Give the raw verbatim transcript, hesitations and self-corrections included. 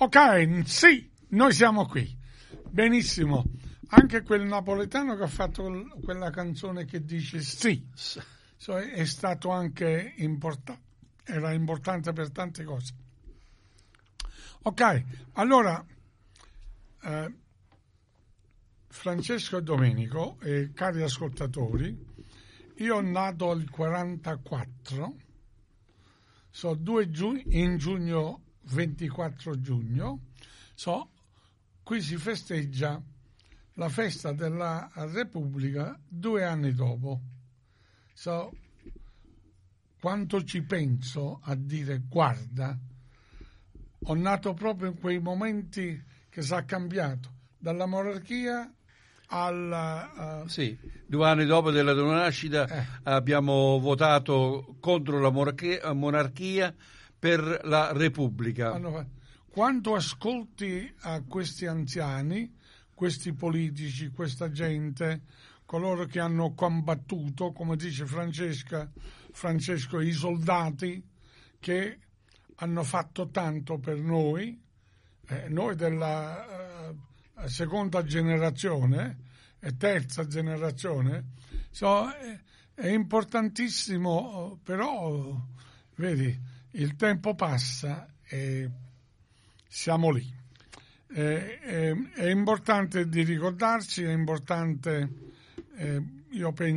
Ok, sì, noi siamo qui. Benissimo. Anche quel napoletano che ha fatto quella canzone che dice sì, so, è stato anche importante, era importante per tante cose. Ok, allora, eh, Francesco e Domenico, e cari ascoltatori, io ho nato il quarantaquattro, so due giugno, in giugno, ventiquattro giugno, so, qui si festeggia la festa della Repubblica due anni dopo. So, quanto ci penso a dire guarda, ho nato proprio in quei momenti che si è cambiato dalla monarchia alla... Uh, sì, due anni dopo della tua nascita eh. abbiamo votato contro la monarchia, monarchia per la Repubblica. Quando ascolti a questi anziani, questi politici, questa gente, coloro che hanno combattuto, come dice Francesca, Francesco, i soldati che hanno fatto tanto per noi, eh, noi della uh, seconda generazione e terza generazione, so, è, è importantissimo, però, vedi, il tempo passa e siamo lì. Eh, è, è importante di ricordarci, è importante, eh, io penso,